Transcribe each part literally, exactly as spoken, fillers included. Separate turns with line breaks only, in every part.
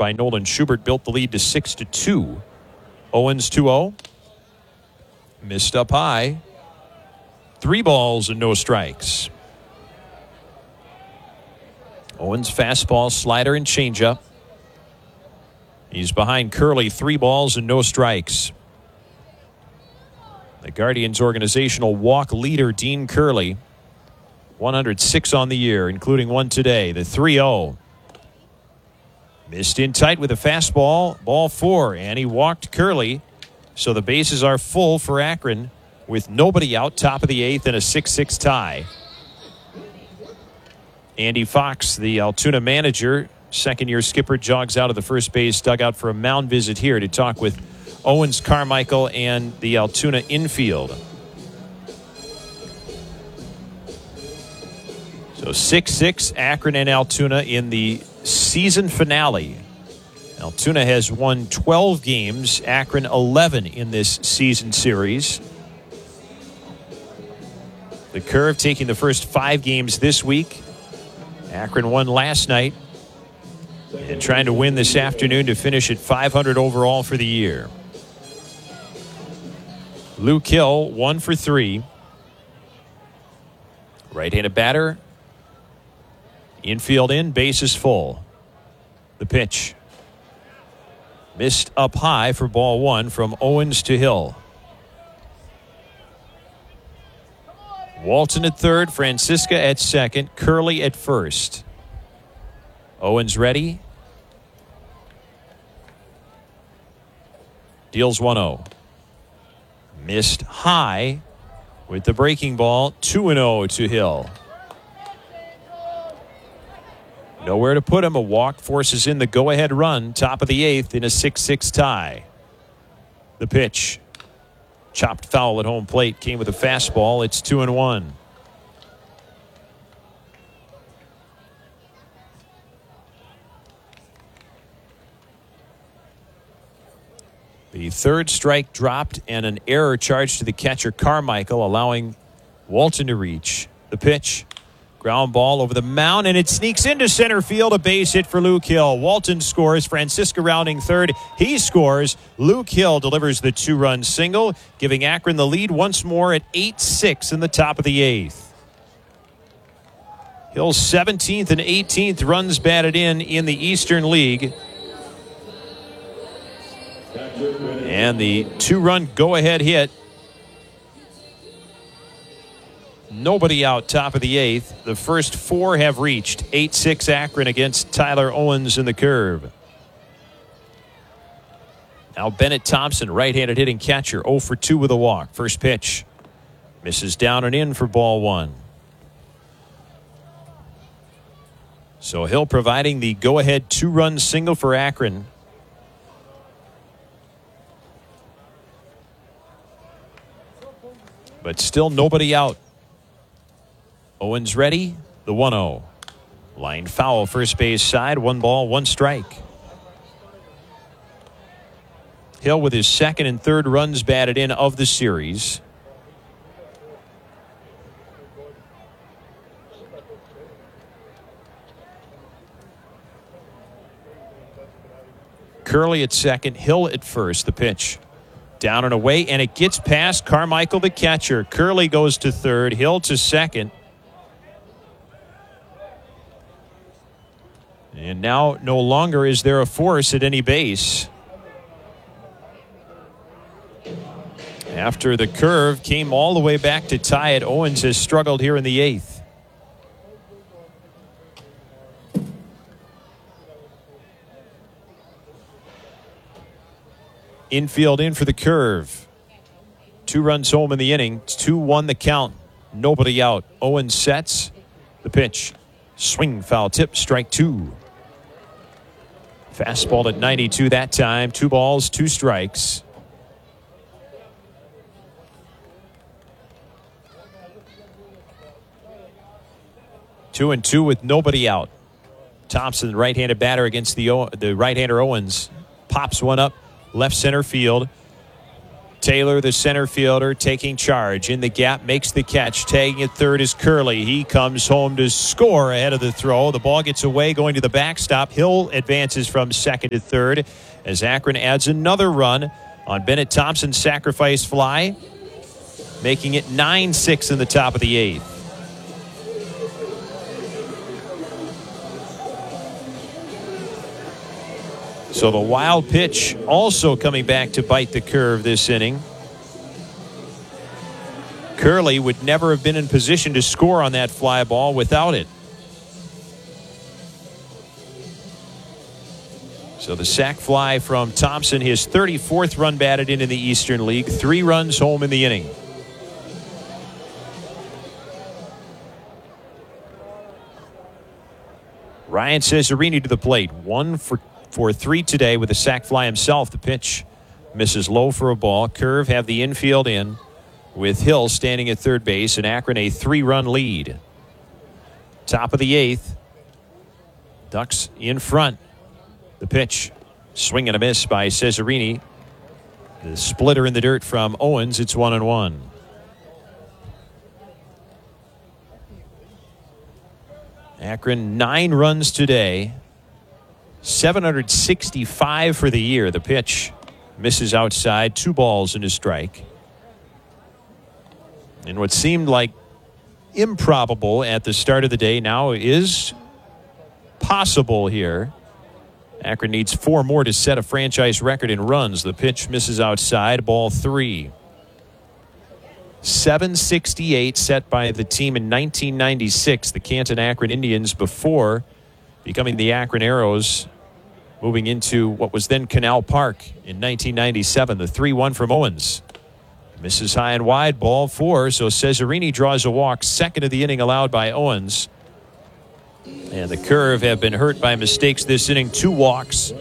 by Nolan Schubert built the lead to six to two. Owens two oh. Missed up high. Three balls and no strikes. Owens fastball, slider, and changeup. He's behind Curley, three balls and no strikes. The Guardians organizational walk leader, Dean Curley, one hundred six on the year, including one today. The three oh. Missed in tight with a fastball, ball four, and he walked Curley. So the bases are full for Akron with nobody out, top of the eighth, and a six six tie. Andy Fox, the Altoona manager, second-year skipper, jogs out of the first base dugout for a mound visit here to talk with Owens, Carmichael, and the Altoona infield. So six six, Akron and Altoona in the season finale. Altoona has won twelve games, Akron eleven in this season series. The Curve taking the first five games this week. Akron won last night and trying to win this afternoon to finish at five hundred overall for the year. Luke Hill, one for three. Right-handed batter. Infield in, bases full. The pitch. Missed up high for ball one from Owens to Hill. Walton at third, Francisca at second, Curley at first. Owens ready. Deals one oh. Missed high with the breaking ball, two and oh to Hill. Nowhere to put him. A walk forces in the go-ahead run, top of the eighth in a six six tie. The pitch. Chopped foul at home plate. Came with a fastball. It's two and one. The third strike dropped and an error charged to the catcher Carmichael, allowing Walton to reach. The pitch. Ground ball over the mound, and it sneaks into center field. A base hit for Luke Hill. Walton scores. Francisca rounding third. He scores. Luke Hill delivers the two-run single, giving Akron the lead once more at eight six in the top of the eighth. Hill's seventeenth and eighteenth runs batted in in the Eastern League. And the two-run go-ahead hit. Nobody out, top of the eighth. The first four have reached. eight six Akron against Tyler Owens in the Curve. Now Bennett Thompson, right-handed hitting catcher, oh for two with a walk. First pitch. Misses down and in for ball one. So Hill providing the go-ahead two-run single for Akron. But still nobody out. Owens ready. The one oh. Line foul, first base side. One ball, one strike. Hill with his second and third runs batted in of the series. Curley at second, Hill at first. The pitch. Down and away, and it gets past Carmichael, the catcher. Curley goes to third, Hill to second. And now no longer is there a force at any base. After the Curve came all the way back to tie it, Owens has struggled here in the eighth. Infield in for the Curve. Two runs home in the inning. two one the count. Nobody out. Owens sets. The pitch. Swing, foul tip, strike two. Fastball at ninety-two that time. Two balls, two strikes. Two and two with nobody out. Thompson, right-handed batter against the, the right-hander Owens. Pops one up. Left center field. Taylor, the center fielder, taking charge. In the gap, makes the catch. Tagging at third is Curley. He comes home to score ahead of the throw. The ball gets away, going to the backstop. Hill advances from second to third as Akron adds another run on Bennett Thompson's sacrifice fly, making it nine six in the top of the eighth. So the wild pitch also coming back to bite the curve this inning. Curley would never have been in position to score on that fly ball without it. So the sac fly from Thompson, his thirty-fourth run batted in in the Eastern League, three runs home in the inning. Ryan Cesarini to the plate, one for for three today with a sac fly himself. The pitch misses low for a ball. Curve have the infield in with Hill standing at third base, and Akron a three-run lead. Top of the eighth. Ducks in front. The pitch, swing and a miss by Cesarini. The splitter in the dirt from Owens. It's one and one. Akron nine runs today. seven hundred sixty-five for the year. The pitch misses outside. Two balls and a strike. And what seemed like improbable at the start of the day now is possible here. Akron needs four more to set a franchise record in runs. The pitch misses outside. Ball three. seven sixty-eight set by the team in nineteen ninety-six. The Canton Akron Indians before becoming the Akron Arrows, moving into what was then Canal Park in nineteen ninety-seven. The three one from Owens. Misses high and wide, ball four. So Cesarini draws a walk, second of the inning allowed by Owens. And the Curve have been hurt by mistakes this inning. Two walks,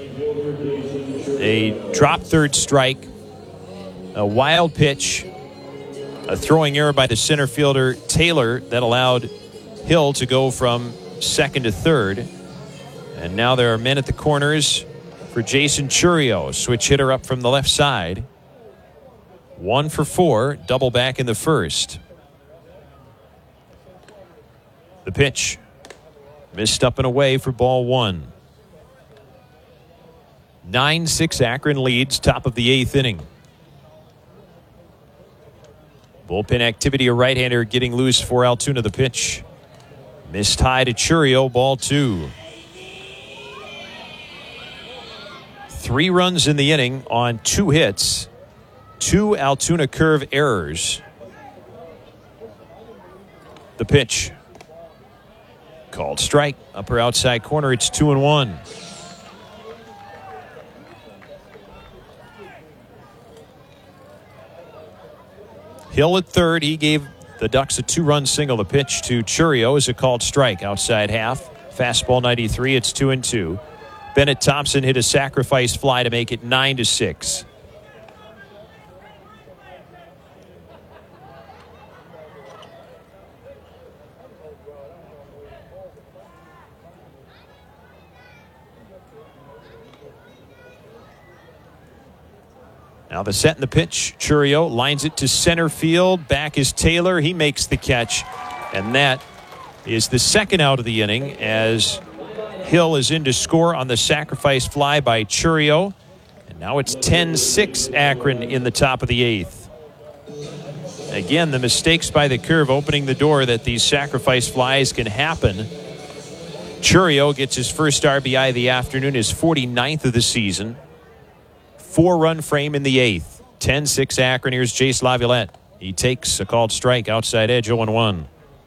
a drop third strike, a wild pitch, a throwing error by the center fielder Taylor that allowed Hill to go from second to third. And now there are men at the corners for Jason Churio. Switch hitter up from the left side. One for four, double back in the first. The pitch missed up and away for ball one. nine six Akron leads, top of the eighth inning. Bullpen activity, a right-hander getting loose for Altoona. The pitch missed high to Churio, ball two. Three runs in the inning on two hits. Two Altoona Curve errors. The pitch called strike. Upper outside corner. It's two and one. Hill at third. He gave the Ducks a two-run single. The pitch to Churio is a called strike. Outside half. Fastball ninety-three. It's two and two. Bennett Thompson hit a sacrifice fly to make it nine to six. Now the set and the pitch. Churio lines it to center field. Back is Taylor. He makes the catch. And that is the second out of the inning as Hill is in to score on the sacrifice fly by Churio. And now it's ten six Akron in the top of the eighth. Again, the mistakes by the Curve opening the door that these sacrifice flies can happen. Churio gets his first R B I of the afternoon, his forty-ninth of the season. Four-run frame in the eighth. ten six Akron. Here's Jace Laviolette. He takes a called strike, outside edge, oh and one.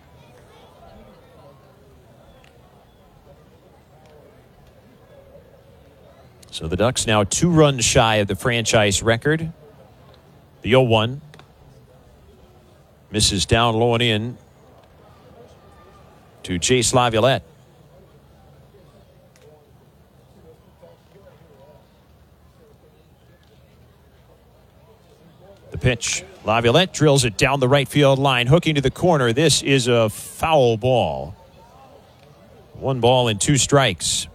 So the Ducks now two runs shy of the franchise record. The oh one. Misses down low and in to Jace Laviolette. The pitch. Laviolette drills it down the right field line, hooking to the corner. This is a foul ball. One ball and two strikes.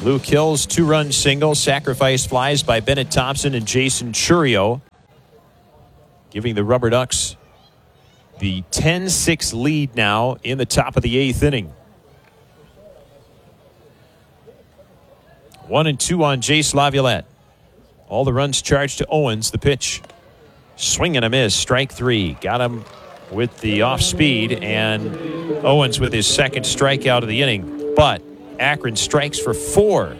Luke Hill's two-run single, sacrifice flies by Bennett Thompson and Jason Churio, giving the Rubber Ducks the ten six lead now in the top of the eighth inning. One and two on Jace Laviolette. All the runs charged to Owens. The pitch, swing and a miss, strike three. Got him with the off speed, and Owens with his second strikeout of the inning. But Akron strikes for four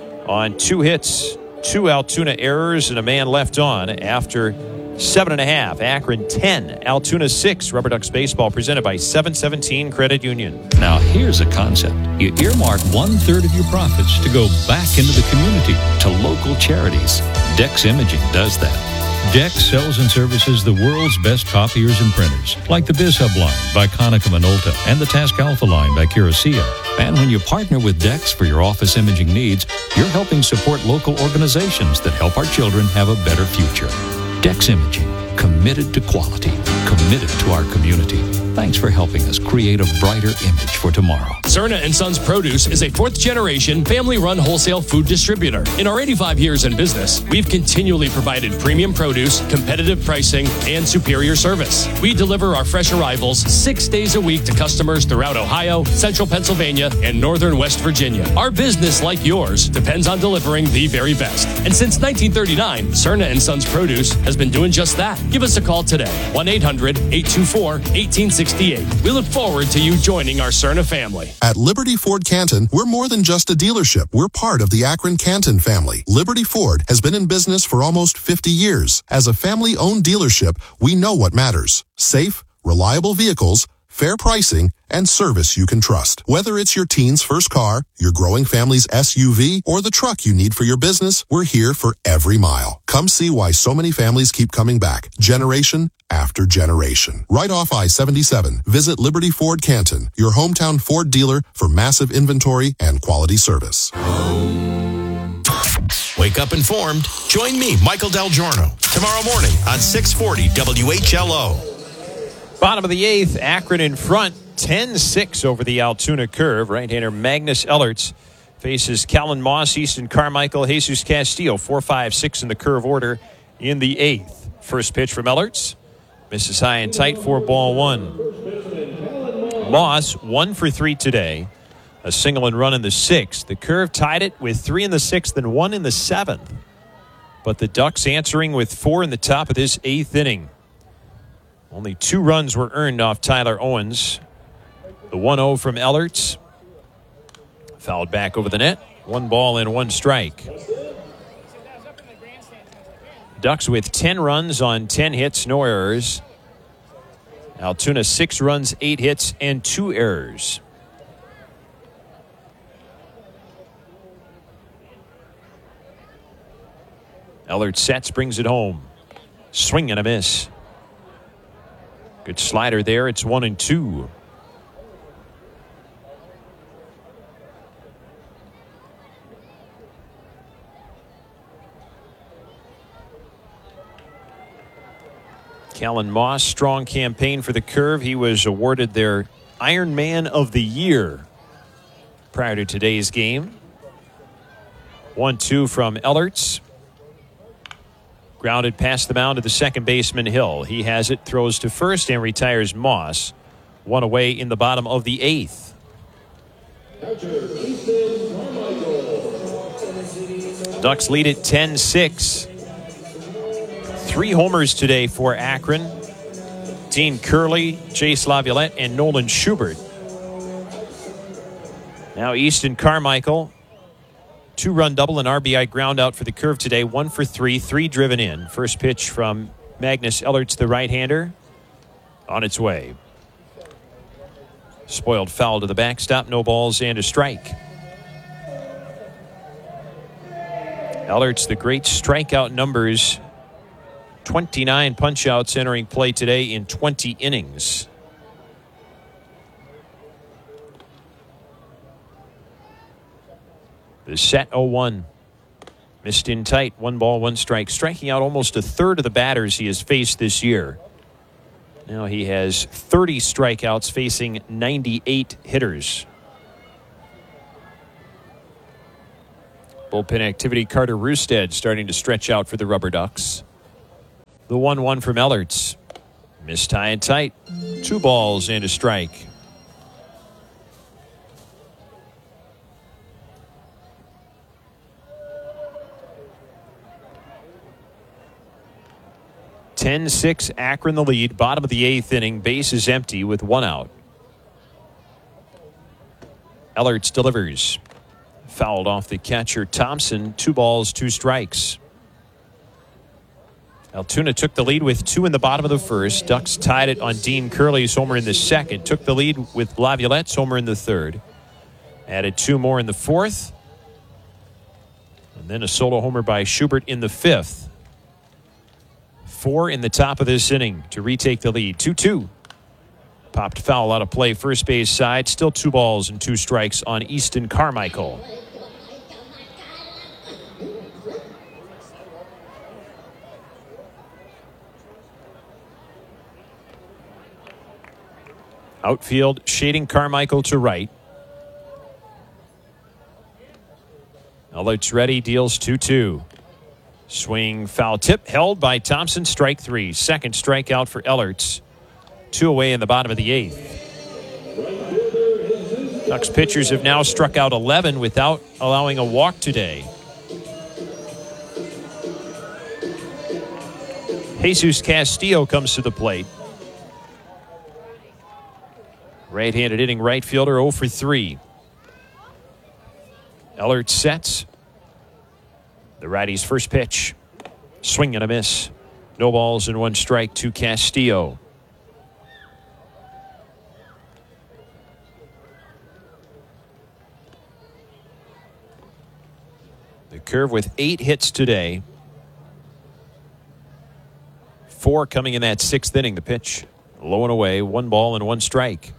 on two hits, two Altoona errors, and a man left on after seven and a half. Akron ten, Altoona six. Rubber Ducks baseball presented by seven seventeen Credit Union.
Now here's a concept. You earmark one-third of your profits to go back into the community to local charities. Dex Imaging does that. Dex sells and services the world's best copiers and printers, like the BizHub line by Konica Minolta and the Task Alpha line by Curacao. And when you partner with Dex for your office imaging needs, you're helping support local organizations that help our children have a better future. Dex Imaging, committed to quality, committed to our community. Thanks for helping us create a brighter image for tomorrow.
Cerna and Sons Produce is a fourth-generation, family-run wholesale food distributor. In our eighty-five years in business, we've continually provided premium produce, competitive pricing, and superior service. We deliver our fresh arrivals six days a week to customers throughout Ohio, central Pennsylvania, and northern West Virginia. Our business, like yours, depends on delivering the very best. And since nineteen thirty-nine, Cerna and Sons Produce has been doing just that. Give us a call today, one eight hundred, eight two four, one eight six eight. We look forward to you joining our Cerna family.
At Liberty Ford Canton, we're more than just a dealership. We're part of the Akron Canton family. Liberty Ford has been in business for almost fifty years. As a family-owned dealership, we know what matters. Safe, reliable vehicles, fair pricing, and service you can trust. Whether it's your teen's first car, your growing family's S U V, or the truck you need for your business, we're here for every mile. Come see why so many families keep coming back, generation after generation. Right off I seventy-seven, visit Liberty Ford Canton, your hometown Ford dealer, for massive inventory and quality service.
Wake up informed. Join me, Michael Del Giorno, tomorrow morning on six forty W H L O.
Bottom of the eighth, Akron in front, ten six over the Altoona Curve. Right-hander Magnus Ellerts faces Callan Moss, Easton Carmichael, Jesus Castillo, four five six in the Curve order in the eighth. First pitch from Ellerts. Misses high and tight, four ball one. Moss, one for three today. A single and run in the sixth. The Curve tied it with three in the sixth and one in the seventh. But the Ducks answering with four in the top of this eighth inning. Only two runs were earned off Tyler Owens. The one oh from Ellerts. Fouled back over the net. One ball and one strike. Ducks with ten runs on ten hits, no errors. Altoona six runs, eight hits, and two errors. Ellerts sets, brings it home. Swing and a miss. Good slider there. It's one and two. Callan Moss, strong campaign for the Curve. He was awarded their Iron Man of the Year prior to today's game. one two from Ellerts. Grounded past the mound to the second baseman Hill. He has it, throws to first, and retires Moss. One away in the bottom of the eighth. Ducks lead it ten six. Three homers today for Akron. Dean Curley, Jace Laviolette, and Nolan Schubert. Now Easton Carmichael. Two-run double and R B I ground out for the Curve today. One for three, three driven in. First pitch from Magnus Ellerts, the right-hander. On its way. Spoiled foul to the backstop. No balls and a strike. Ellerts, the great strikeout numbers. twenty-nine punch-outs entering play today in twenty innings. The set oh one. Missed in tight. One ball, one strike. Striking out almost a third of the batters he has faced this year. Now he has thirty strikeouts facing ninety-eight hitters. Bullpen activity, Carter Rustad starting to stretch out for the Rubber Ducks. The one one from Ellerts. Missed high and tight. Two balls and a strike. ten six, Akron the lead. Bottom of the eighth inning. Base is empty with one out. Ellerts delivers. Fouled off the catcher Thompson. Two balls, two strikes. Altoona took the lead with two in the bottom of the first. Ducks tied it on Dean Curley's homer in the second. Took the lead with Laviolette's homer in the third. Added two more in the fourth. And then a solo homer by Schubert in the fifth. Four in the top of this inning to retake the lead. two two. Popped foul out of play first base side. Still two balls and two strikes on Easton Carmichael. Outfield shading Carmichael to right. Ellerts ready, deals two two. Swing, foul tip, held by Thompson, strike three. Second strikeout for Ellerts. Two away in the bottom of the eighth. Ducks pitchers have now struck out eleven without allowing a walk today. Jesus Castillo comes to the plate. Right-handed hitting right fielder, oh for three. Ellerts sets. The righty's first pitch. Swing and a miss. No balls and one strike to Castillo. The curve with eight hits today. Four coming in that sixth inning. The pitch low and away. One ball and one strike.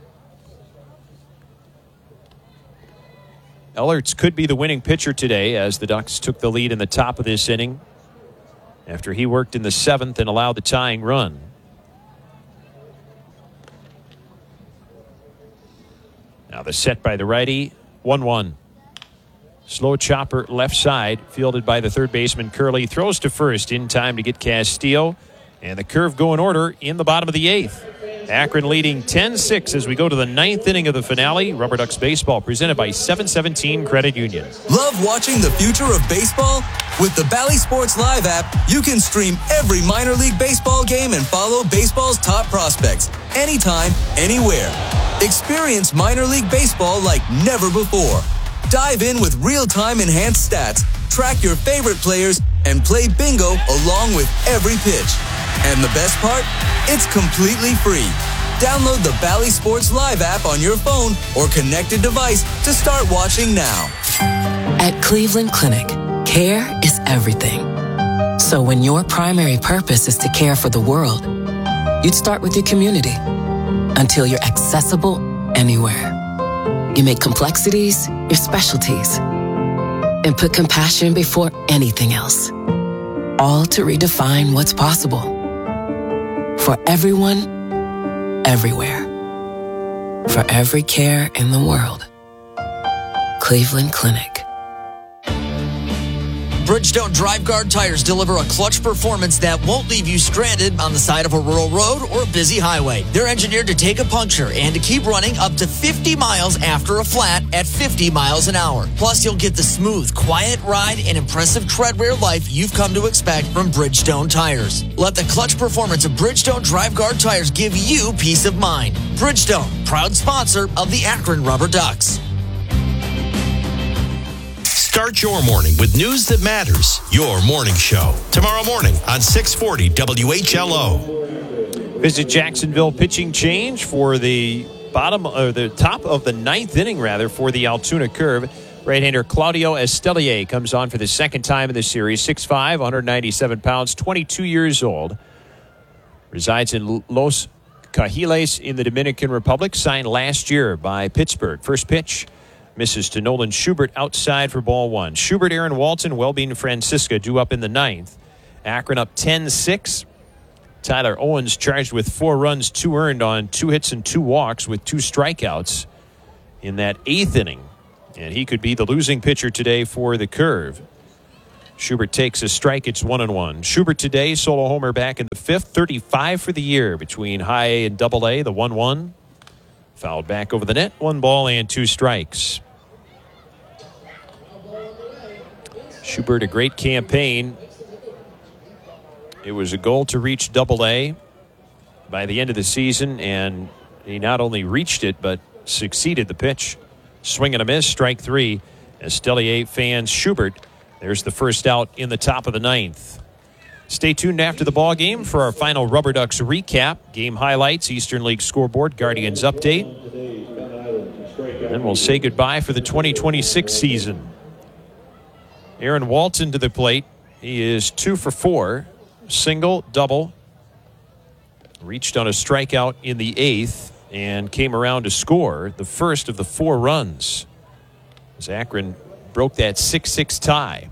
Ellerts could be the winning pitcher today as the Ducks took the lead in the top of this inning after he worked in the seventh and allowed the tying run. Now the set by the righty, one one. Slow chopper left side, fielded by the third baseman Curley. Throws to first in time to get Castillo. And the curve go in order in the bottom of the eighth. Akron leading ten six as we go to the ninth inning of the finale. Rubber Ducks baseball presented by seven seventeen Credit Union.
Love watching the future of baseball? With the Bally Sports Live app, you can stream every minor league baseball game and follow baseball's top prospects anytime, anywhere. Experience minor league baseball like never before. Dive in with real-time enhanced stats, track your favorite players, and play bingo along with every pitch. And the best part? It's completely free. Download the Bally Sports Live app on your phone or connected device to start watching now.
At Cleveland Clinic, care is everything. So when your primary purpose is to care for the world, you'd start with your community until you're accessible anywhere. You make complexities your specialties and put compassion before anything else. All to redefine what's possible. For everyone, everywhere. For every care in the world. Cleveland Clinic.
Bridgestone Drive Guard tires deliver a clutch performance that won't leave you stranded on the side of a rural road or a busy highway. They're engineered to take a puncture and to keep running up to fifty miles after a flat at fifty miles an hour. Plus, you'll get the smooth, quiet ride and impressive tread rear life you've come to expect from Bridgestone tires. Let the clutch performance of Bridgestone Drive Guard tires give you peace of mind. Bridgestone, proud sponsor of the Akron Rubber Ducks.
Start your morning with news that matters. Your morning show. Tomorrow morning on six forty W H L O.
Visit Jacksonville pitching change for the bottom or the top of the ninth inning, rather, for the Altoona curve. Right-hander Claudio Estelier comes on for the second time in the series. six five, one ninety-seven pounds, twenty-two years old. Resides in Los Cajiles in the Dominican Republic. Signed last year by Pittsburgh. First pitch. Misses to Nolan Schubert outside for ball one. Schubert, Aaron Walton, Wellbeing Francisca due up in the ninth. Akron up ten six. Tyler Owens charged with four runs, two earned on two hits and two walks with two strikeouts in that eighth inning. And he could be the losing pitcher today for the Curve. Schubert takes a strike. It's one and one. Schubert today, solo homer back in the fifth. thirty-five for the year between high A and double A. The one one. Fouled back over the net. One ball and two strikes. Schubert, a great campaign. It was a goal to reach double A by the end of the season, and he not only reached it, but succeeded. The pitch. Swing and a miss. Strike three. Estelier fans Schubert. There's the first out in the top of the ninth. Stay tuned after the ball game for our final Rubber Ducks recap, game highlights, Eastern League scoreboard, Guardians update. And we'll say goodbye for the twenty twenty-six season. Aaron Walton to the plate. He is two for four. Single, double. Reached on a strikeout in the eighth and came around to score the first of the four runs. As Akron broke that six six tie.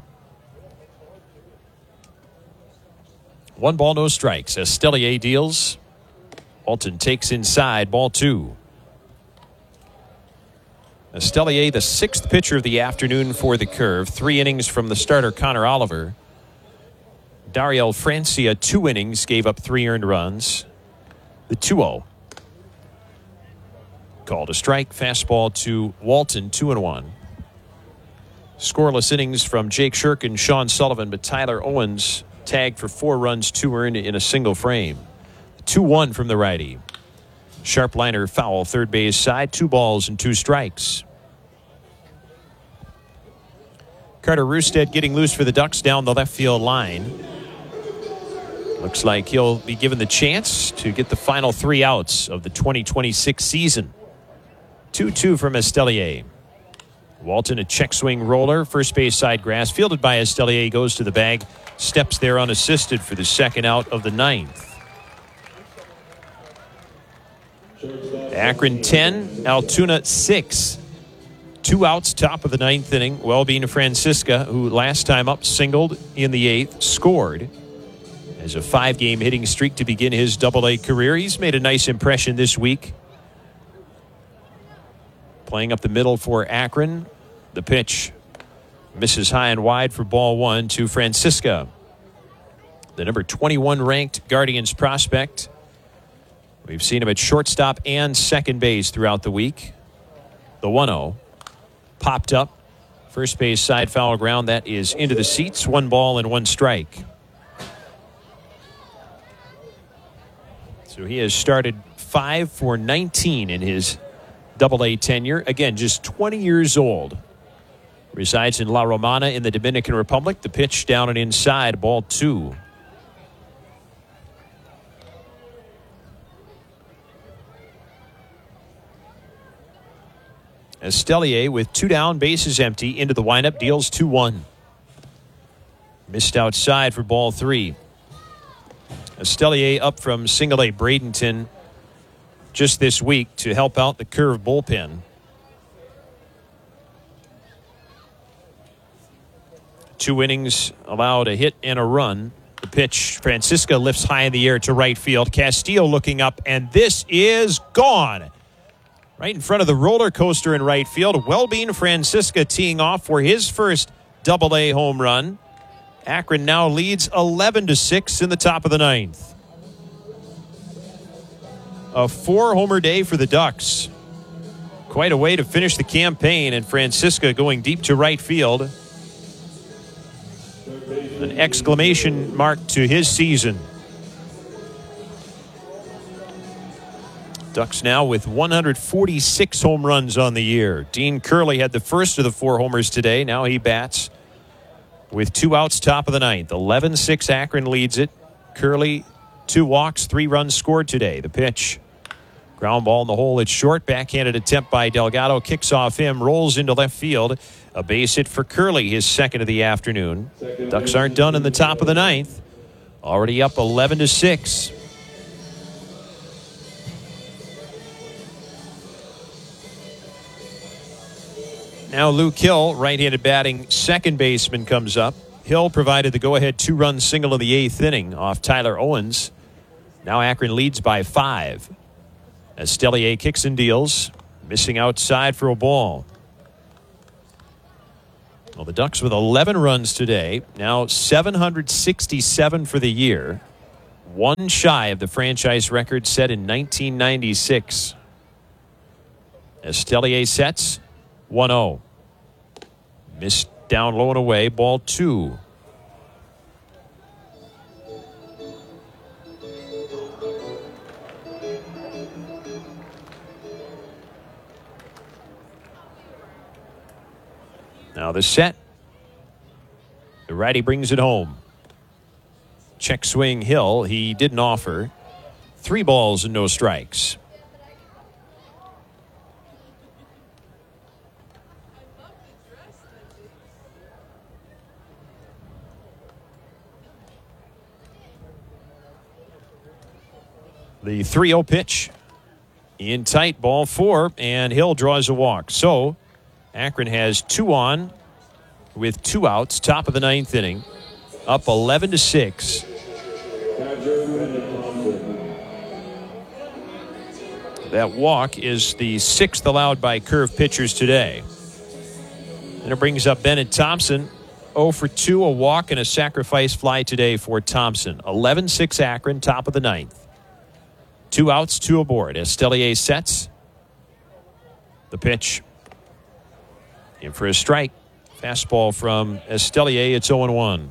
One ball, no strikes. Estelier deals. Walton takes inside, ball two. Estelier, the sixth pitcher of the afternoon for the Curve. Three innings from the starter, Connor Oliver. Dariel Francia, two innings, gave up three earned runs. The two oh. Called a strike. Fastball to Walton, two and one. Scoreless innings from Jake Shirk and Sean Sullivan, but Tyler Owens tagged for four runs, two earned in a single frame. two one from the righty. Sharp liner foul, third base side, two balls and two strikes. Carter Roostead getting loose for the Ducks down the left field line. Looks like he'll be given the chance to get the final three outs of the twenty twenty-six season. two two from Estelier. Walton, a check swing roller, first base side grass, fielded by Estelier, goes to the bag, steps there unassisted for the second out of the ninth. Akron ten, Altoona six. Two outs, top of the ninth inning. Wellbeing Francisca, who last time up singled in the eighth, scored. As a five-game hitting streak to begin his double-A career. He's made a nice impression this week. Playing up the middle for Akron. The pitch misses high and wide for ball one to Francisca. The number twenty-one ranked Guardians prospect. We've seen him at shortstop and second base throughout the week. The one oh popped up. First base side foul ground. That is into the seats. One ball and one strike. So he has started five for nineteen in his double-A tenure. Again, just twenty years old. Resides in La Romana in the Dominican Republic. The pitch down and inside, ball two. Estelier with two down, bases empty, into the windup, deals two one. Missed outside for ball three. Estelier up from single A Bradenton just this week to help out the Curve bullpen. Two innings, allowed a hit and a run. The pitch, Francisca lifts high in the air to right field. Castillo looking up, and this is gone. Right in front of the roller coaster in right field. Wellbeing Francisca teeing off for his first double-A home run. Akron now leads eleven to six in the top of the ninth. A four-homer day for the Ducks. Quite a way to finish the campaign, and Francisca going deep to right field. An exclamation mark to his season. Ducks now with one hundred forty-six home runs on the year. Dean Curley had the first of the four homers today. Now he bats with two outs, top of the ninth. eleven six Akron leads it. Curley, two walks, three runs scored today. The pitch. Ground ball in the hole. It's short. Backhanded attempt by Delgado. Kicks off him. Rolls into left field. A base hit for Curley, his second of the afternoon. Ducks aren't done in the top of the ninth. Already up eleven to six. Now Luke Hill, right-handed batting second baseman, comes up. Hill provided the go-ahead two-run single in the eighth inning off Tyler Owens. Now Akron leads by five. Estelier kicks and deals, missing outside for a ball. Well, the Ducks with eleven runs today, now seven hundred sixty-seven for the year, one shy of the franchise record set in nineteen ninety-six. Estelier sets one oh. Missed down low and away, ball two. Now the set. The righty brings it home. Check swing Hill. He didn't offer. Three balls and no strikes. The three oh pitch. In tight, ball four, and Hill draws a walk. So Akron has two on with two outs, top of the ninth inning, up eleven to six. That walk is the sixth allowed by curve pitchers today. And it brings up Bennett Thompson. oh for two, a walk and a sacrifice fly today for Thompson. eleven six Akron, top of the ninth. Two outs, two aboard. Estelier sets. The pitch. In for a strike. Fastball from Estelier. It's oh one.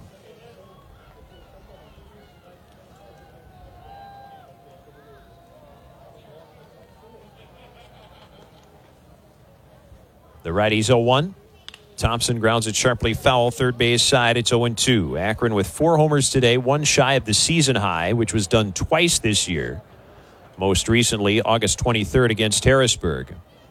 The righty's oh one. Thompson grounds it sharply foul. Third base side. It's oh two. Akron with four homers today. One shy of the season high, which was done twice this year. Most recently, August twenty-third against Harrisburg.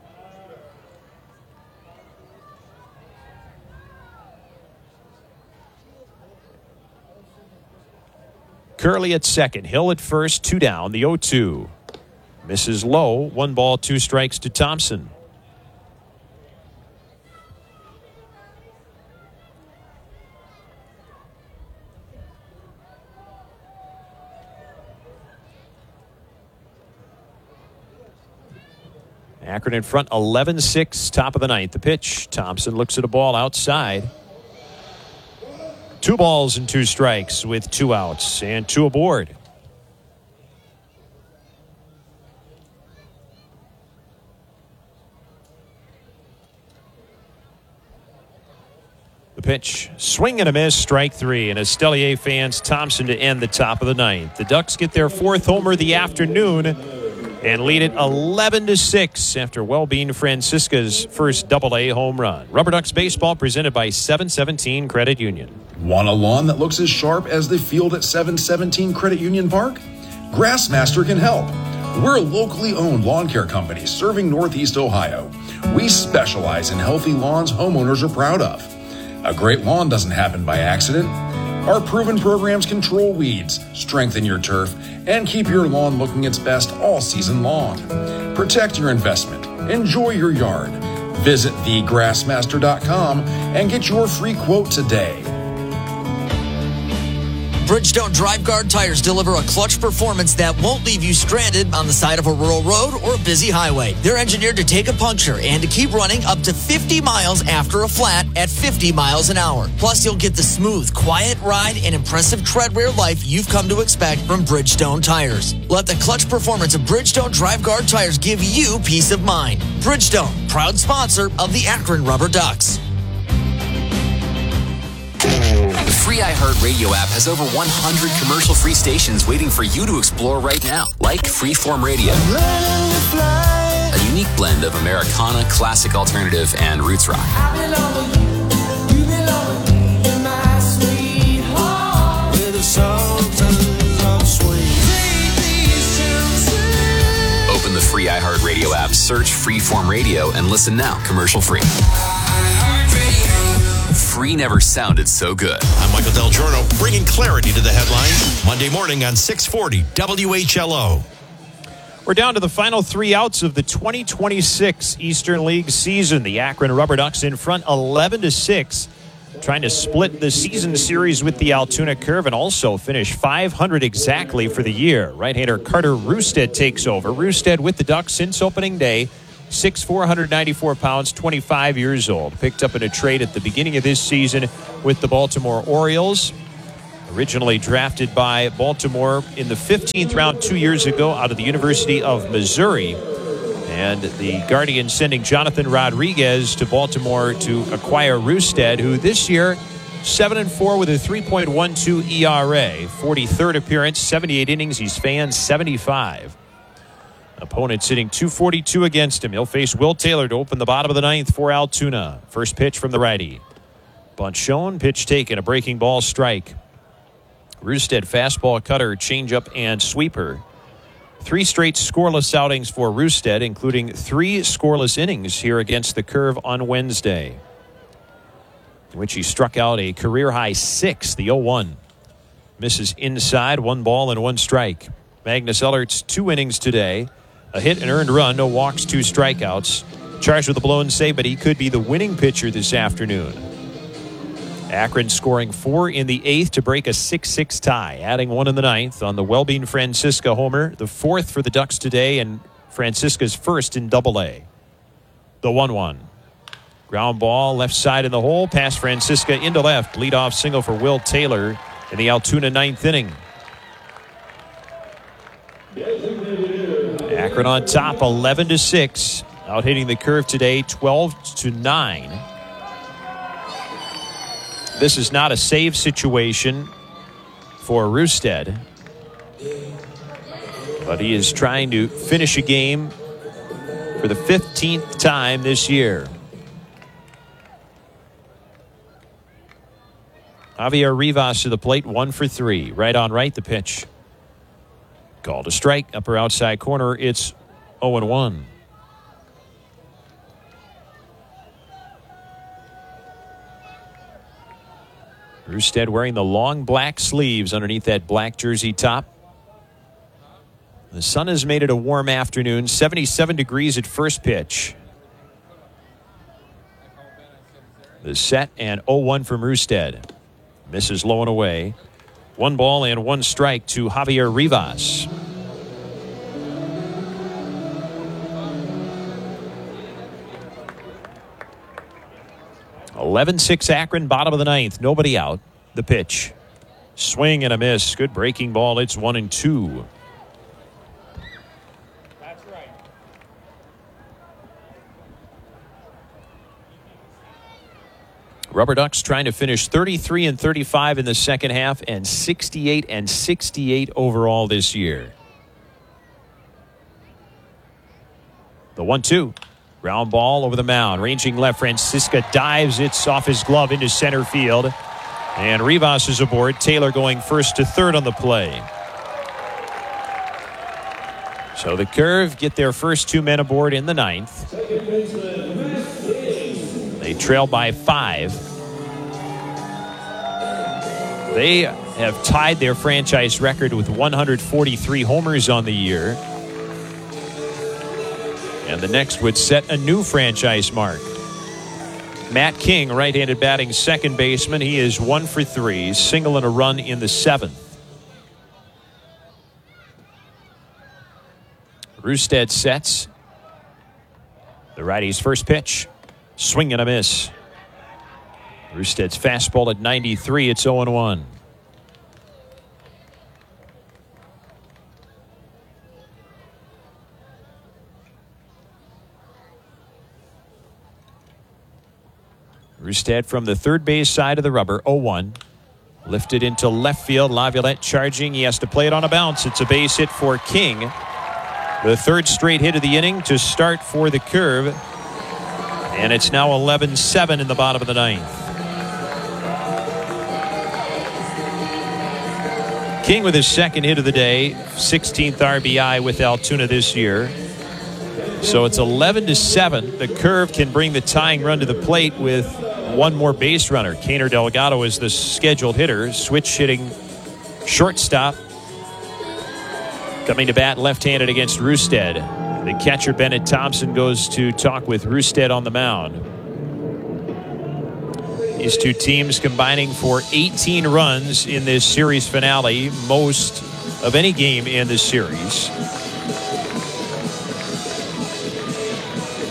Curley at second. Hill at first. Two down. The oh two. Misses low. One ball, two strikes to Thompson. Akron in front, eleven six, top of the ninth. The pitch. Thompson looks at a ball outside. Two balls and two strikes with two outs and two aboard. The pitch. Swing and a miss, strike three. And Estelier fans Thompson to end the top of the ninth. The Ducks get their fourth homer of the afternoon and lead it eleven to six after Wellbeing Francisca's first double A home run. Rubber Ducks baseball presented by seven seventeen Credit Union.
Want a lawn that looks as sharp as the field at seven seventeen Credit Union Park? Grassmaster can help. We're a locally owned lawn care company serving Northeast Ohio. We specialize in healthy lawns homeowners are proud of. A great lawn doesn't happen by accident. Our proven programs control weeds, strengthen your turf, and keep your lawn looking its best all season long. Protect your investment. Enjoy your yard. Visit the grassmaster dot com and get your free quote today.
Bridgestone Drive Guard tires deliver a clutch performance that won't leave you stranded on the side of a rural road or a busy highway. They're engineered to take a puncture and to keep running up to fifty miles after a flat at fifty miles an hour. Plus, you'll get the smooth, quiet ride and impressive tread wear life you've come to expect from Bridgestone tires. Let the clutch performance of Bridgestone Drive Guard tires give you peace of mind. Bridgestone, proud sponsor of the Akron Rubber Ducks.
The free iHeartRadio app has over one hundred commercial-free stations waiting for you to explore right now, like Freeform Radio, a unique blend of Americana, classic alternative, and roots rock. Open the free iHeartRadio app, search Freeform Radio, and listen now, commercial-free. Free never sounded so good.
I'm Michael Del Giorno, bringing clarity to the headlines. Monday morning on six forty W H L O.
We're down to the final three outs of the twenty twenty-six Eastern League season. The Akron Rubber Ducks in front eleven to six, trying to split the season series with the Altoona Curve and also finish five hundred exactly for the year. Right-hander Carter Roosted takes over. Roosted with the Ducks since opening day. six foot four, one hundred ninety-four pounds, twenty-five years old. Picked up in a trade at the beginning of this season with the Baltimore Orioles. Originally drafted by Baltimore in the fifteenth round two years ago out of the University of Missouri. And the Guardians sending Jonathan Rodriguez to Baltimore to acquire Rustad, who this year, seven and four with a three point one two E R A. forty-third appearance, seventy-eight innings. He's fanned seventy-five. Opponent sitting two forty-two against him. He'll face Will Taylor to open the bottom of the ninth for Altoona. First pitch from the righty. Bunt shown, pitch taken, a breaking ball strike. Rustad fastball, cutter, changeup, and sweeper. Three straight scoreless outings for Rustad, including three scoreless innings here against the Curve on Wednesday, in which he struck out a career-high six, the oh one. Misses inside, one ball and one strike. Magnus Ellert's two innings today. A hit, an earned run, no walks, two strikeouts. Charged with a blown save, but he could be the winning pitcher this afternoon. Akron scoring four in the eighth to break a six six tie, adding one in the ninth on the Welbein-Francisca homer, the fourth for the Ducks today, and Francisca's first in Double A. The one one. Ground ball, left side in the hole, past Francisca into left. Leadoff single for Will Taylor in the Altoona ninth inning. Akron on top, eleven to six. Out hitting the Curve today, twelve to nine. This is not a save situation for Rustad, but he is trying to finish a game for the fifteenth time this year. Javier Rivas to the plate, one for three. Right on right, the pitch. Called a strike, upper outside corner. It's oh and one. Rustad wearing the long black sleeves underneath that black jersey top. The sun has made it a warm afternoon. seventy-seven degrees at first pitch. The set and oh one from Rustad. Misses low and away. One ball and one strike to Javier Rivas. eleven six Akron, bottom of the ninth. Nobody out. The pitch. Swing and a miss. Good breaking ball. It's one and two. That's right. Rubber Ducks trying to finish thirty-three and thirty-five in the second half and sixty-eight and sixty-eight overall this year. The one two. Ground ball over the mound. Ranging left, Francisca dives. It's off his glove into center field. And Rivas is aboard. Taylor going first to third on the play. So the Curve get their first two men aboard in the ninth. They trail by five. They have tied their franchise record with one hundred forty-three homers on the year. And the next would set a new franchise mark. Matt King, right-handed batting second baseman. He is one for three, single and a run in the seventh. Rustad sets. The righty's first pitch. Swing and a miss. Rustad's fastball at ninety-three. It's oh and one. Rustad from the third base side of the rubber, oh one. Lifted into left field. Laviolette charging. He has to play it on a bounce. It's a base hit for King. The third straight hit of the inning to start for the Curve. And it's now eleven seven in the bottom of the ninth. King with his second hit of the day. sixteenth R B I with Altoona this year. So it's eleven to seven. The Curve can bring the tying run to the plate with one more base runner. Kaner Delgado is the scheduled hitter. Switch hitting shortstop. Coming to bat left-handed against Rustad. The catcher Bennett Thompson goes to talk with Rustad on the mound. These two teams combining for eighteen runs in this series finale, most of any game in this series.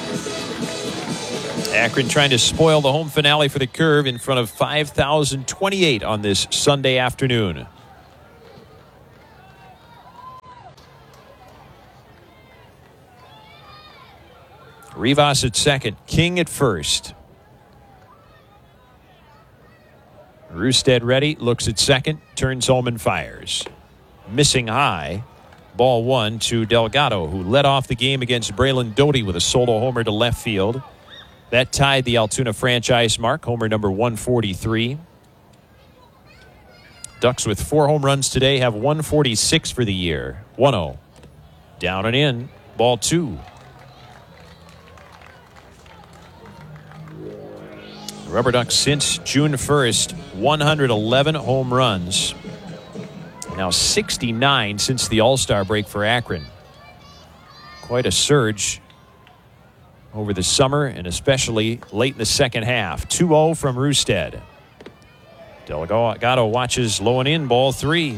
Akron trying to spoil the home finale for the Curve in front of five thousand twenty-eight on this Sunday afternoon. Rivas at second, King at first. Rustad ready, looks at second, turns home and fires. Missing high. Ball one to Delgado, who led off the game against Braylon Doty with a solo homer to left field. That tied the Altoona franchise mark, homer number one forty-three. Ducks with four home runs today have one forty-six for the year. one oh. Down and in. Ball two. Rubber Ducks since June first, one hundred eleven home runs. Now sixty-nine since the All-Star break for Akron. Quite a surge over the summer and especially late in the second half. two oh from Rustad. Delgado watches low and in, ball three.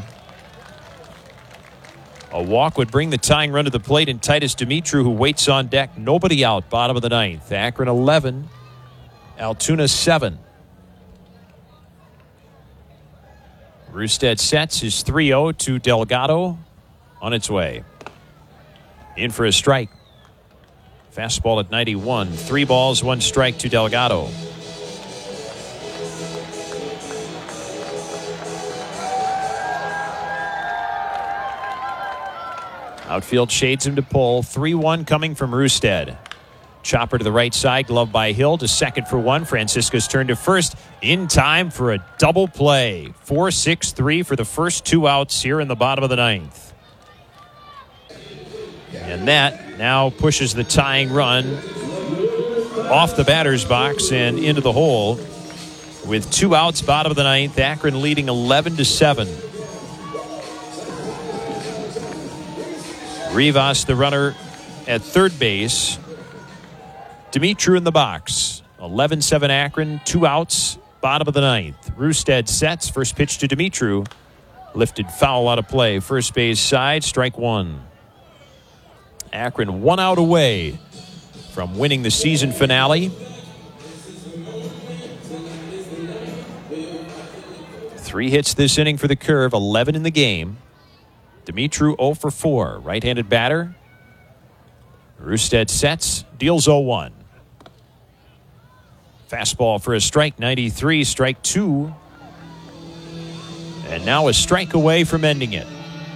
A walk would bring the tying run to the plate, and Titus Dimitru, who waits on deck. Nobody out, bottom of the ninth. Akron eleven, Altoona seven. Rustad sets his three oh to Delgado on its way. In for a strike. Fastball at ninety-one. Three balls, one strike to Delgado. Outfield shades him to pull. three one coming from Rustad. Chopper to the right side, glove by Hill to second for one. Francisco's turn to first in time for a double play. four six three for the first two outs here in the bottom of the ninth. And that now pushes the tying run off the batter's box and into the hole. With two outs, bottom of the ninth, Akron leading eleven to seven. Rivas, the runner at third base. Dimitru in the box. eleven seven Akron, two outs, bottom of the ninth. Rustad sets, first pitch to Dimitru. Lifted foul out of play. First base side, strike one. Akron one out away from winning the season finale. Three hits this inning for the Curve, eleven in the game. Dimitru oh for four, right-handed batter. Rustad sets, deals oh one. Fastball for a strike, ninety-three, strike two. And now a strike away from ending it.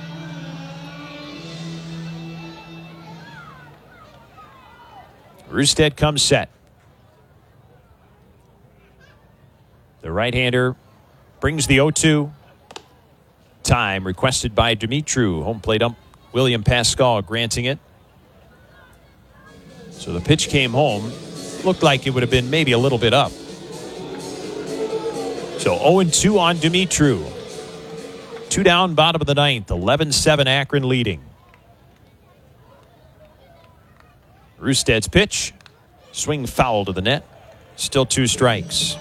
Rustad comes set. The right-hander brings the oh two. Time requested by Dimitru. Home plate ump William Pascal granting it. So the pitch came home. Looked like it would have been maybe a little bit up. So oh and two on Dimitru. Two down, bottom of the ninth. eleven seven Akron leading. Rustad's pitch. Swing foul to the net. Still two strikes.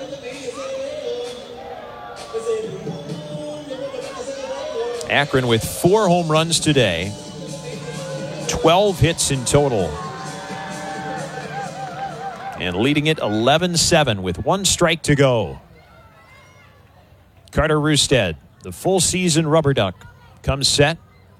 Akron with four home runs today. twelve hits in total. And leading it eleven seven with one strike to go. Carter Rustad, the full season Rubber Duck, comes set.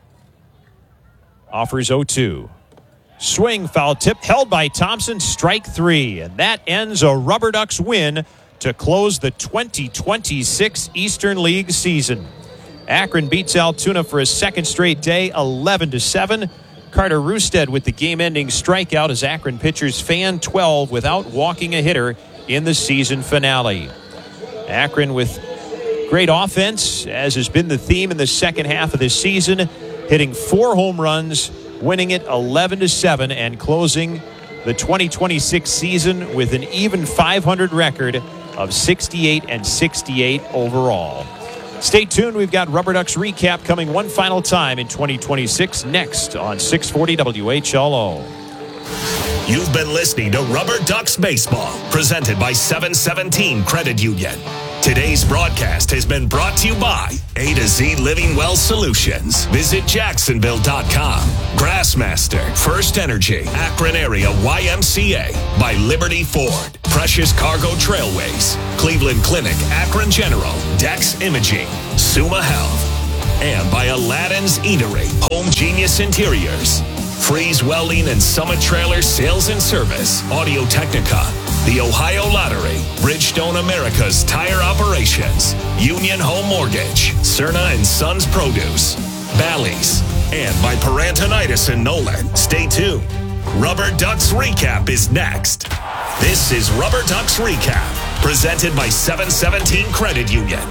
Offers oh two. Swing, foul tip, held by Thompson, strike three. And that ends a Rubber Ducks win to close the twenty twenty-six Eastern League season. Akron beats Altoona for a second straight day, eleven to seven. Carter Rustad with the game-ending strikeout as Akron pitchers fan twelve without walking a hitter in the season finale. Akron with great offense, as has been the theme in the second half of this season, hitting four home runs, winning it eleven to seven, and closing the twenty twenty-six season with an even five hundred record of sixty-eight and sixty-eight overall. Stay tuned. We've got Rubber Ducks recap coming one final time in twenty twenty-six next on six forty W H L O.
You've been listening to Rubber Ducks Baseball, presented by seven seventeen Credit Union. Today's broadcast has been brought to you by A to Z Living Well Solutions. Visit Jacksonville dot com. Grassmaster, First Energy, Akron Area Y M C A, by Liberty Ford, Precious Cargo Trailways, Cleveland Clinic, Akron General, Dex Imaging, Suma Health, and by Aladdin's Eatery, Home Genius Interiors, Freeze Welding and Summit Trailer Sales and Service, Audio Technica, the Ohio Lottery, Bridgestone America's Tire Operations, Union Home Mortgage, Cerna and Sons Produce, Bally's, and by Parantonitis and Nolan. Stay tuned. Rubber Ducks Recap is next. This is Rubber Ducks Recap, presented by seven seventeen Credit Union.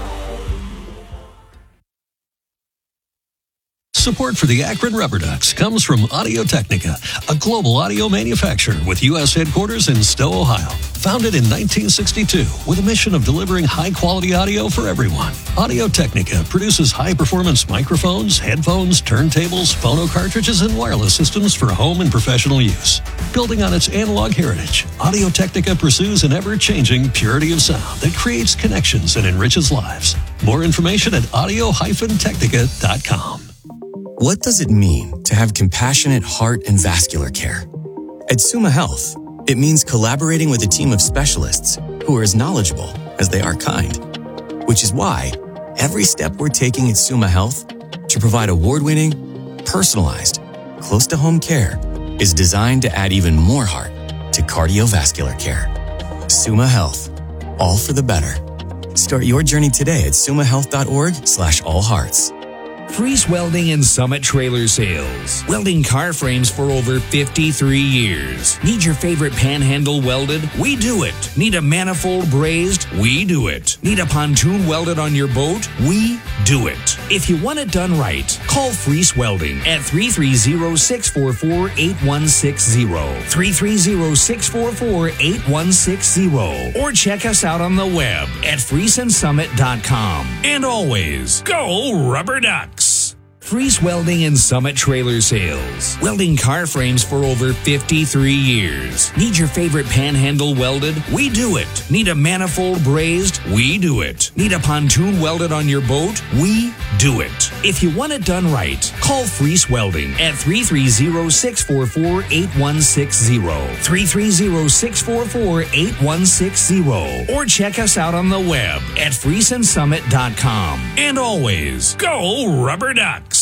Support for the Akron Rubber Ducks comes from Audio Technica, a global audio manufacturer with U S headquarters in Stowe, Ohio. Founded in nineteen sixty-two with a mission of delivering high-quality audio for everyone, Audio Technica produces high-performance microphones, headphones, turntables, phono cartridges, and wireless systems for home and professional use. Building on its analog heritage, Audio Technica pursues an ever-changing purity of sound that creates connections and enriches lives. More information at audio technica dot com.
What does it mean to have compassionate heart and vascular care? At Suma Health, it means collaborating with a team of specialists who are as knowledgeable as they are kind. Which is why every step we're taking at Suma Health to provide award-winning, personalized, close-to-home care is designed to add even more heart to cardiovascular care. Suma Health, all for the better. Start your journey today at sumahealth.org slash all hearts.
Freeze Welding and Summit Trailer Sales. Welding car frames for over fifty-three years. Need your favorite panhandle welded? We do it. Need a manifold brazed? We do it. Need a pontoon welded on your boat? We do it. If you want it done right, call Freeze Welding at three three zero, six four four, eight one six zero. three three zero, six four four, eight one six zero. Or check us out on the web at freeze and summit dot com. And always, go Rubber Ducks! Freeze Welding and Summit Trailer Sales. Welding car frames for over fifty-three years. Need your favorite panhandle welded? We do it. Need a manifold brazed? We do it. Need a pontoon welded on your boat? We do it. If you want it done right, call Freeze Welding at three three zero, six four four, eight one six zero. three three zero, six four four, eight one six zero. Or check us out on the web at freeze and summit dot com. And always, go Rubber Ducks!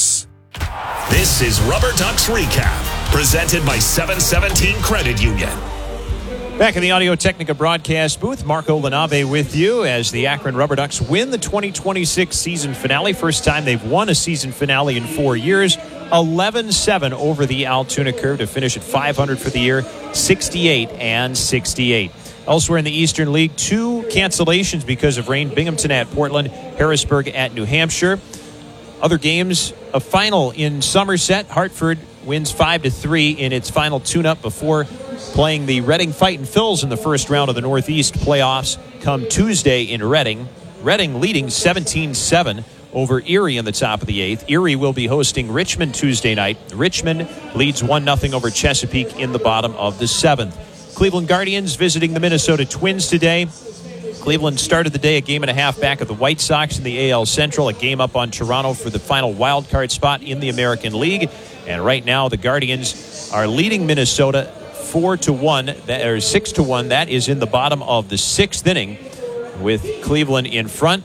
This is Rubber Ducks Recap, presented by seven seventeen Credit Union.
Back in the Audio Technica broadcast booth, Marco Linabe with you as the Akron Rubber Ducks win the twenty twenty-six season finale. First time they've won a season finale in four years. eleven seven over the Altoona Curve to finish at five hundred for the year, sixty-eight and sixty-eight. Elsewhere in the Eastern League, two cancellations because of rain. Binghamton at Portland, Harrisburg at New Hampshire. Other games, a final in Somerset. Hartford wins five to three in its final tune-up before playing the Reading Fightin' Phils in the first round of the Northeast playoffs come Tuesday in Reading. Reading leading seventeen seven over Erie in the top of the eighth. Erie will be hosting Richmond Tuesday night. Richmond leads one nothing over Chesapeake in the bottom of the seventh. Cleveland Guardians visiting the Minnesota Twins today. Cleveland started the day a game and a half back of the White Sox in the A L Central, a game up on Toronto for the final wild card spot in the American League. And right now the Guardians are leading Minnesota four to one, or six to one. That is in the bottom of the sixth inning with Cleveland in front,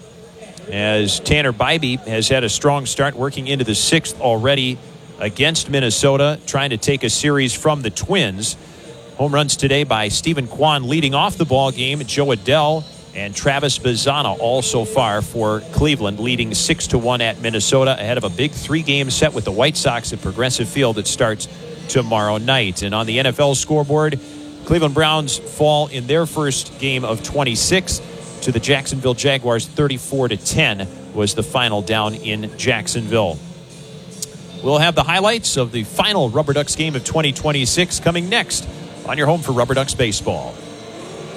as Tanner Bybee has had a strong start working into the sixth already against Minnesota, trying to take a series from the Twins. Home runs today by Stephen Kwan leading off the ball game. Joe Adell and Travis Bazzana all so far for Cleveland, leading six to one at Minnesota ahead of a big three-game set with the White Sox at Progressive Field that starts tomorrow night. And on the N F L scoreboard, Cleveland Browns fall in their first game of twenty-six to the Jacksonville Jaguars. thirty-four to ten was the final down in Jacksonville. We'll have the highlights of the final Rubber Ducks game of twenty twenty-six coming next on your home for Rubber Ducks baseball.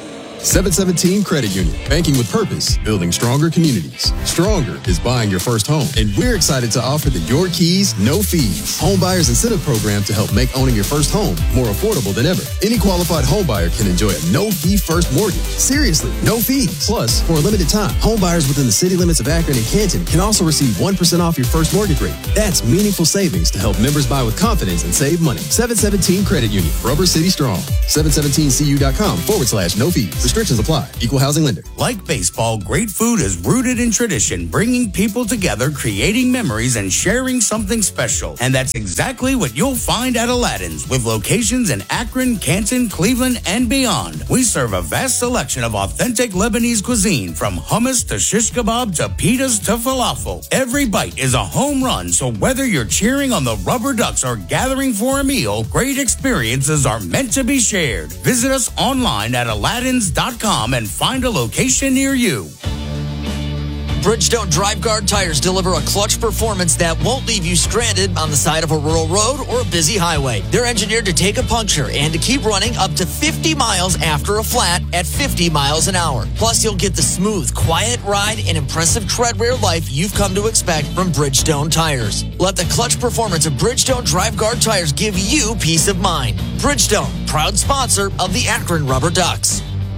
seven seventeen Credit Union. Banking with purpose, building stronger communities. Stronger is buying your first home. And we're excited to offer the Your Keys, No Fees home buyers incentive program to help make owning your first home more affordable than ever. Any qualified home buyer can enjoy a no-fee first mortgage. Seriously, no fees. Plus, for a limited time, home buyers within the city limits of Akron and Canton can also receive one percent off your first mortgage rate. That's meaningful savings to help members buy with confidence and save money. seven seventeen Credit Union. Rubber City Strong. seven seventeen C U dot com forward slash no fees. Restrictions apply. Equal housing lender.
Like baseball, great food is rooted in tradition, bringing people together, creating memories, and sharing something special. And that's exactly what you'll find at Aladdin's, with locations in Akron, Canton, Cleveland, and beyond. We serve a vast selection of authentic Lebanese cuisine, from hummus to shish kebab to pitas to falafel. Every bite is a home run, so whether you're cheering on the Rubber Ducks or gathering for a meal, great experiences are meant to be shared. Visit us online at aladdins dot com and find a location near you.
Bridgestone Drive Guard tires deliver a clutch performance that won't leave you stranded on the side of a rural road or a busy highway. They're engineered to take a puncture and to keep running up to fifty miles after a flat at fifty miles an hour. Plus, you'll get the smooth, quiet ride and impressive tread wear life you've come to expect from Bridgestone tires. Let the clutch performance of Bridgestone Drive Guard tires give you peace of mind. Bridgestone, proud sponsor of the Akron Rubber Ducks.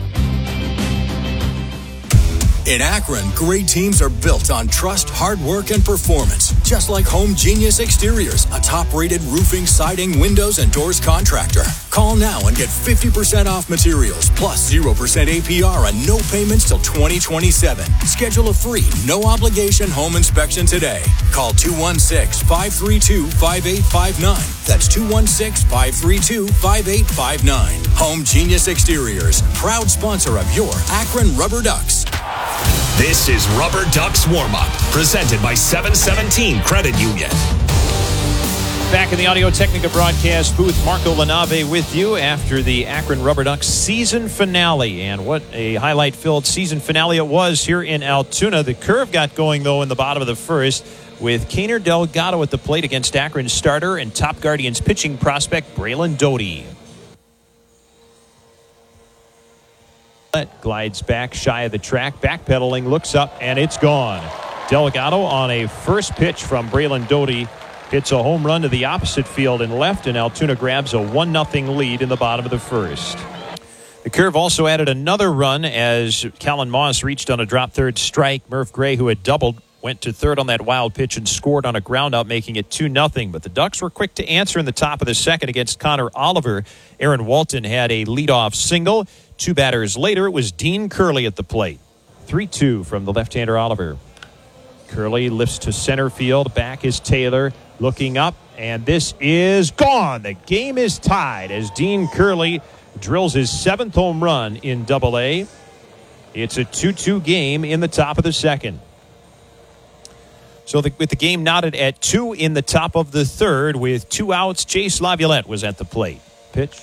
In Akron, great teams are built on trust, hard work, and performance. Just like Home Genius Exteriors, a top-rated roofing, siding, windows, and doors contractor. Call now and get fifty percent off materials, plus zero percent A P R and no payments till twenty twenty-seven. Schedule a free, no-obligation home inspection today. Call two one six, five three two, five eight five nine. That's two one six, five three two, five eight five nine. Home Genius Exteriors, proud sponsor of your Akron Rubber Ducks.
This is Rubber Ducks Warm-Up, presented by seven seventeen Credit Union.
Back in the Audio Technica broadcast booth, Marco LaNave with you after the Akron Rubber Ducks season finale. And what a highlight-filled season finale it was here in Altoona. The curve got going, though, in the bottom of the first with Kaner Delgado at the plate against Akron starter and Top Guardians pitching prospect Braylon Doty. Glides back shy of the track, backpedaling, looks up, and it's gone. Delgado on a first pitch from Braylon Doty hits a home run to the opposite field and left, and Altoona grabs a one nothing lead in the bottom of the first. The curve also added another run as Callan Moss reached on a drop third strike. Murph Gray, who had doubled, went to third on that wild pitch and scored on a groundout, making it two nothing. But the Ducks were quick to answer in the top of the second against Connor Oliver. Aaron Walton had a leadoff single. Two batters later, it was Dean Curley at the plate. three two from the left-hander Oliver. Curley lifts to center field. Back is Taylor looking up, and this is gone. The game is tied as Dean Curley drills his seventh home run in Double A. It's a two two game in the top of the second. So the, with the game knotted at two in the top of the third with two outs, Chase Laviolette was at the plate. Pitch.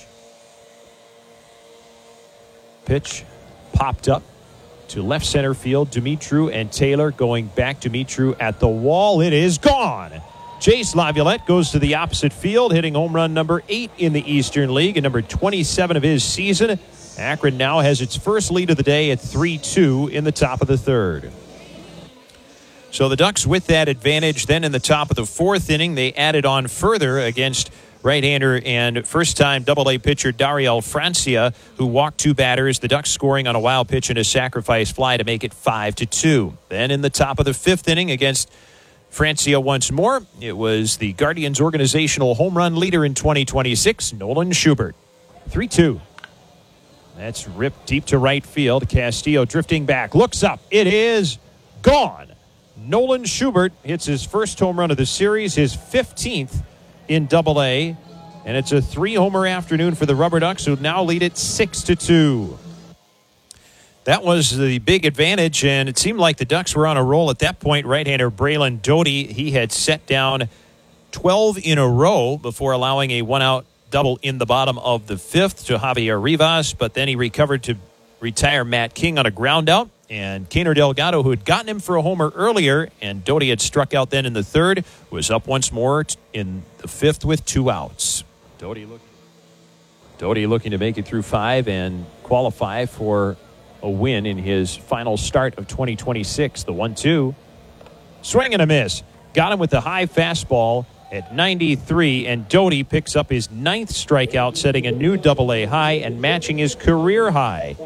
Pitch popped up to left center field. Dumitru and Taylor going back. Dumitru at the wall. It is gone. Chase Laviolette goes to the opposite field, hitting home run number eight in the Eastern League and number twenty-seven of his season. Akron now has its first lead of the day at three two in the top of the third. So the Ducks with that advantage. Then in the top of the fourth inning, they added on further against right-hander and first-time Double-A pitcher Dariel Francia, who walked two batters. The Ducks scoring on a wild pitch and a sacrifice fly to make it five to two. Then in the top of the fifth inning against Francia once more, it was the Guardians' organizational home run leader in twenty twenty-six, Nolan Schubert. three two. That's ripped deep to right field. Castillo drifting back, looks up. It is gone. Nolan Schubert hits his first home run of the series, his fifteenth in Double A, and it's a three-homer afternoon for the Rubber Ducks, who now lead it six to two. That was the big advantage, and it seemed like the Ducks were on a roll at that point. Right-hander Braylon Doty, he had set down twelve in a row before allowing a one-out double in the bottom of the fifth to Javier Rivas, but then he recovered to retire Matt King on a ground out. And Kaner Delgado, who had gotten him for a homer earlier, and Doty had struck out then in the third, was up once more in the fifth with two outs. Doty, look, Doty looking to make it through five and qualify for a win in his final start of twenty twenty-six. The one two. Swing and a miss. Got him with the high fastball at ninety-three, and Doty picks up his ninth strikeout, setting a new double A high and matching his career high.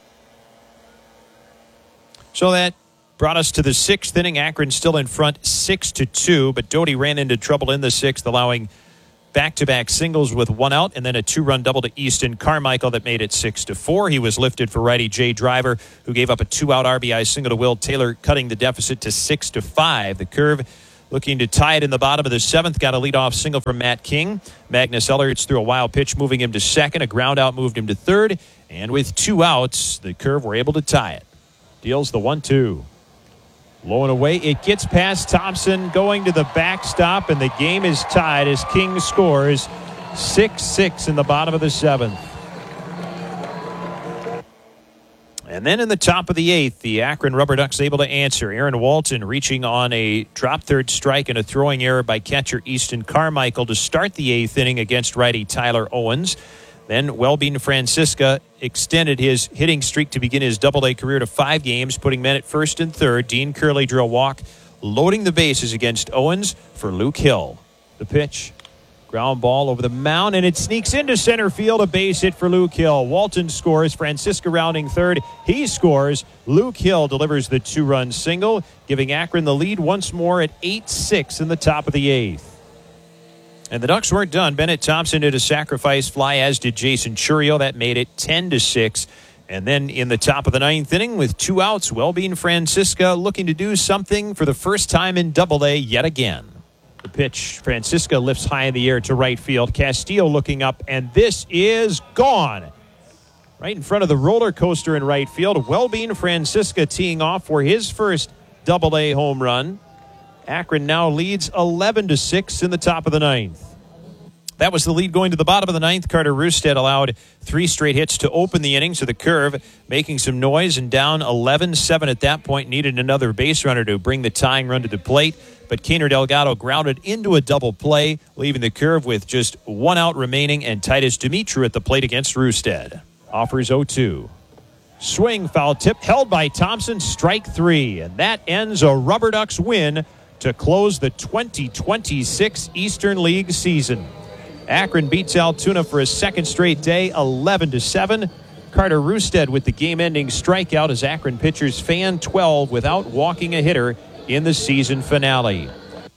So that brought us to the sixth inning. Akron still in front six to two, but Doty ran into trouble in the sixth, allowing back-to-back singles with one out, and then a two-run double to Easton Carmichael that made it six to four. He was lifted for righty Jay Driver, who gave up a two-out R B I single to Will Taylor, cutting the deficit to six to five. The Curve looking to tie it in the bottom of the seventh. Got a leadoff single from Matt King. Magnus Ellerts threw a wild pitch, moving him to second. A ground out moved him to third. And with two outs, the Curve were able to tie it. Deals the one two. Low and away. It gets past Thompson, going to the backstop, and the game is tied as King scores six six in the bottom of the seventh. And then in the top of the eighth, the Akron Rubber Ducks able to answer. Aaron Walton reaching on a drop third strike and a throwing error by catcher Easton Carmichael to start the eighth inning against righty Tyler Owens. Then Welbean Francisca extended his hitting streak to begin his double A career to five games, putting men at first and third. Dean Curley drew a walk, loading the bases against Owens for Luke Hill. The pitch. Ground ball over the mound, and it sneaks into center field. A base hit for Luke Hill. Walton scores. Francisca rounding third. He scores. Luke Hill delivers the two-run single, giving Akron the lead once more at eight six in the top of the eighth. And the Ducks weren't done. Bennett Thompson did a sacrifice fly, as did Jason Churio. That made it ten to six. And then in the top of the ninth inning with two outs, Welbean Francisca looking to do something for the first time in double A yet again. The pitch, Francisca lifts high in the air to right field. Castillo looking up, and this is gone. Right in front of the roller coaster in right field. Welbean Francisca teeing off for his first double A home run. Akron now leads eleven to six in the top of the ninth. That was the lead going to the bottom of the ninth. Carter Rustad allowed three straight hits to open the inning, so the Curve making some noise and down eleven seven at that point. Needed another base runner to bring the tying run to the plate, but Kaner Delgado grounded into a double play, leaving the Curve with just one out remaining, and Titus Dimitru at the plate against Rustad. Offers oh two. Swing, foul tip, held by Thompson, strike three, and that ends a Rubber Ducks win to close the twenty twenty-six Eastern League season. Akron beats Altoona for a second straight day, eleven to seven. Carter Rustad with the game-ending strikeout as Akron pitchers fan twelve without walking a hitter in the season finale.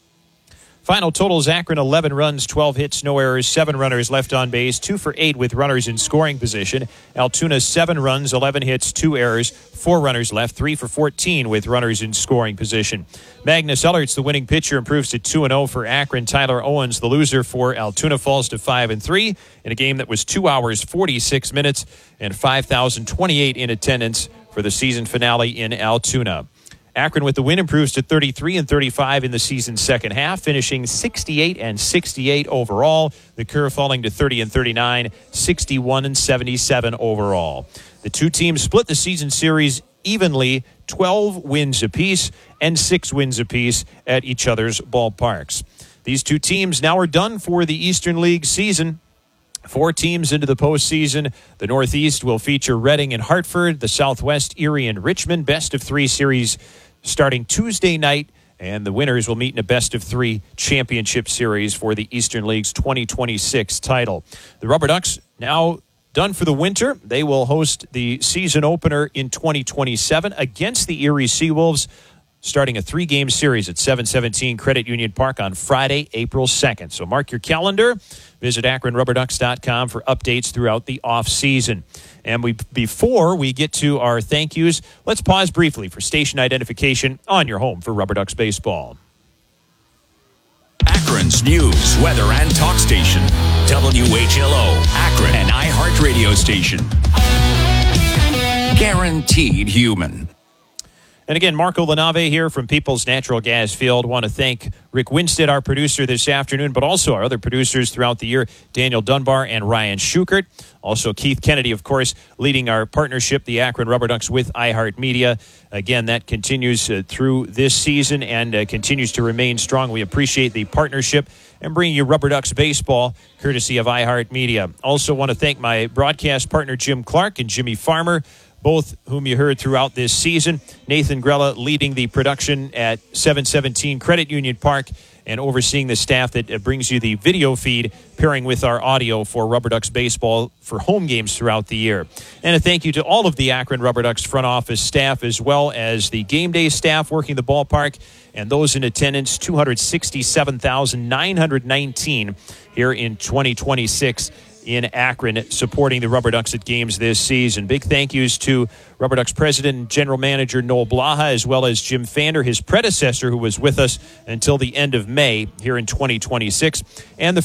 Final totals: Akron eleven runs, twelve hits, no errors, seven runners left on base, two for eight with runners in scoring position. Altoona seven runs, eleven hits, two errors, four runners left, three for fourteen with runners in scoring position. Magnus Ellerts, the winning pitcher, improves to two and oh for Akron. Tyler Owens, the loser for Altoona, falls to five and three in a game that was two hours, forty-six minutes, and five thousand twenty-eight in attendance for the season finale in Altoona. Akron with the win improves to thirty-three and thirty-five in the season's second half, finishing sixty-eight and sixty-eight overall. The Curve falling to thirty and thirty-nine, sixty-one and seventy-seven overall. The two teams split the season series evenly, twelve wins apiece and six wins apiece at each other's ballparks. These two teams now are done for the Eastern League season. Four teams into the postseason. The Northeast will feature Reading and Hartford. The Southwest, Erie and Richmond. Best of three series starting Tuesday night. And the winners will meet in a best of three championship series for the Eastern League's twenty twenty-six title. The Rubber Ducks now done for the winter. They will host the season opener in twenty twenty-seven against the Erie Seawolves, starting a three-game series at seven seventeen Credit Union Park on Friday, April second. So mark your calendar. Visit Akron Rubber Ducks dot com for updates throughout the off-season. And we, before we get to our thank yous, let's pause briefly for station identification on your home for Rubber Ducks baseball.
Akron's news, weather, and talk station. W H L O, Akron, an iHeart radio station. Guaranteed human.
And again, Marco Lanave here from People's Natural Gas Field. Want to thank Rick Winstead, our producer this afternoon, but also our other producers throughout the year, Daniel Dunbar and Ryan Schukert. Also Keith Kennedy, of course, leading our partnership, the Akron Rubber Ducks, with iHeartMedia. Again, that continues uh, through this season and uh, continues to remain strong. We appreciate the partnership and bringing you Rubber Ducks baseball, courtesy of iHeartMedia. Also want to thank my broadcast partner, Jim Clark and Jimmy Farmer, both whom you heard throughout this season. Nathan Grella leading the production at seven seventeen Credit Union Park and overseeing the staff that brings you the video feed, pairing with our audio for Rubber Ducks baseball for home games throughout the year. And a thank you to all of the Akron Rubber Ducks front office staff, as well as the game day staff working the ballpark and those in attendance, two hundred sixty-seven thousand nine hundred nineteen here in twenty twenty-six in Akron, supporting the Rubber Ducks at games this season. Big thank yous to Rubber Ducks President and General Manager Noel Blaha, as well as Jim Fander, his predecessor, who was with us until the end of May here in twenty twenty-six, and the